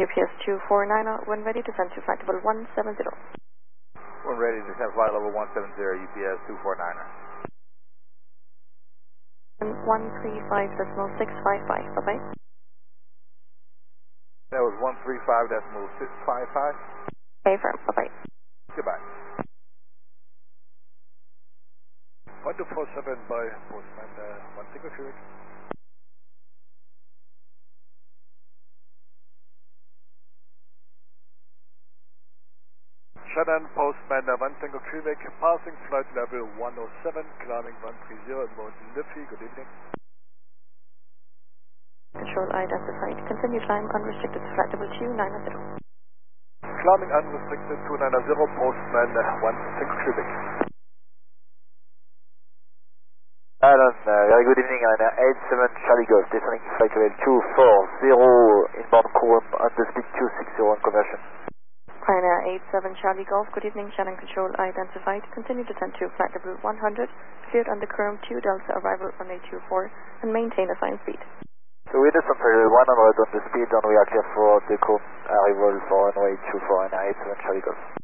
UPS 249, when ready, descend to flight level 170. When ready, descend flight level 170, UPS 249. 135.655, bye-bye. That was 135.655. Okay, firm, bye-bye. Goodbye. 1247 by Postman 1 single Quebec. Shannon, Postman 1 single Quebec, passing flight level 107, climbing 130 and Mount Liffey, good evening. Control identified. Continue climb unrestricted to flight level 290. Climbing unrestricted 290, Postman 1 single Quebec. Alan, very good evening, on 87 Charlie Golf, descending flight level 240, inbound Corum, under speed 260 on conversion. Pioneer 87 Charlie Golf, good evening, Shannon control identified. Continue descent to flight level 100, cleared under Corum 2 Delta, arrival runway 24, and maintain assigned speed. So we descend for 100 on the speed, and we are clear for the Corum arrival for runway 24 and 87 Charlie Golf.